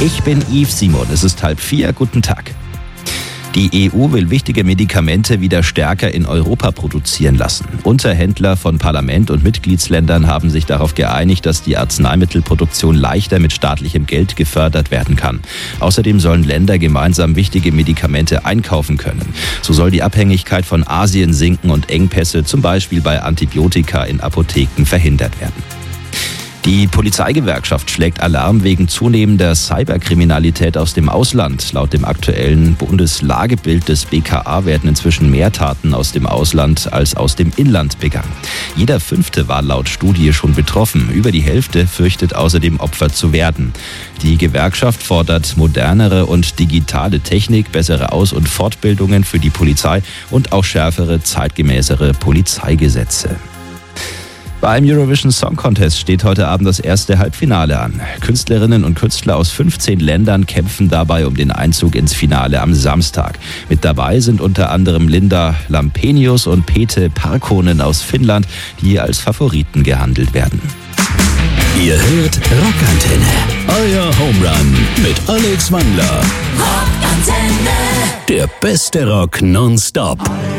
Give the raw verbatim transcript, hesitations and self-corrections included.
Ich bin Yves Simon, es ist halb vier, guten Tag. Die E U will wichtige Medikamente wieder stärker in Europa produzieren lassen. Unterhändler von Parlament und Mitgliedsländern haben sich darauf geeinigt, dass die Arzneimittelproduktion leichter mit staatlichem Geld gefördert werden kann. Außerdem sollen Länder gemeinsam wichtige Medikamente einkaufen können. So soll die Abhängigkeit von Asien sinken und Engpässe, zum Beispiel bei Antibiotika in Apotheken, verhindert werden. Die Polizeigewerkschaft schlägt Alarm wegen zunehmender Cyberkriminalität aus dem Ausland. Laut dem aktuellen Bundeslagebild des B K A werden inzwischen mehr Taten aus dem Ausland als aus dem Inland begangen. Jeder Fünfte war laut Studie schon betroffen. Über die Hälfte fürchtet außerdem Opfer zu werden. Die Gewerkschaft fordert modernere und digitale Technik, bessere Aus- und Fortbildungen für die Polizei und auch schärfere, zeitgemäßere Polizeigesetze. Beim Eurovision Song Contest steht heute Abend das erste Halbfinale an. Künstlerinnen und Künstler aus fünfzehn Ländern kämpfen dabei um den Einzug ins Finale am Samstag. Mit dabei sind unter anderem Linda Lampenius und Pete Parkkonen aus Finnland, die als Favoriten gehandelt werden. Ihr hört Rockantenne, euer Home Run mit Alex Wandler. Rockantenne, der beste Rock nonstop.